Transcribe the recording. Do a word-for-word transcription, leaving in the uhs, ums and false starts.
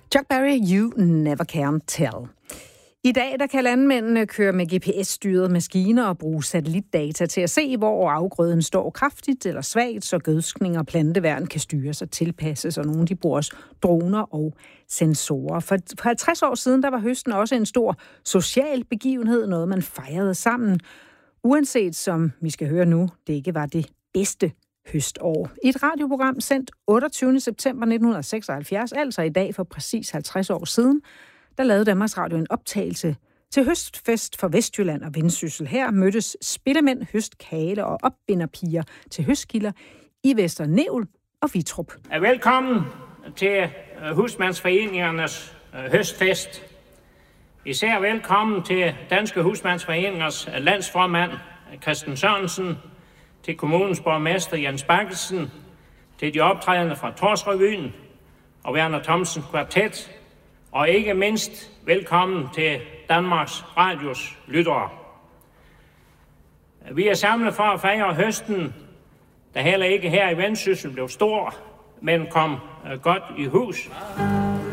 Chuck Berry, You Never Can Tell. I dag der kan landmændene køre med G P S-styrede maskiner og bruge satellitdata til at se, hvor afgrøden står kraftigt eller svagt, så gødskning og planteværn kan styres og tilpasses, og nogle de bruger også droner og sensorer. For halvtreds år siden der var høsten også en stor social begivenhed, noget man fejrede sammen, uanset som vi skal høre nu, det ikke var det bedste høstår. I et radioprogram sendt otteogtyvende september nitten seksoghalvfjerds, altså i dag for præcis halvtreds år siden, der lavede Danmarks Radio en optagelse til høstfest for Vestjylland og Vendsyssel. Her mødtes spillemænd, høstkale og opbinderpiger til høstkilder i Vester Nevel og Vitrup. Velkommen til Husmandsforeningernes høstfest. Især velkommen til Danske Husmandsforeningers landsformand Christen Sørensen, til kommunens borgmester Jens Bakkelsen, til de optrædende fra Torsrevyen og Werner Thomsens kvartet, og ikke mindst velkommen til Danmarks Radios lyttere. Vi er samlet for at fejre høsten, der heller ikke her i Vendsyssel blev stor, men kom godt i hus.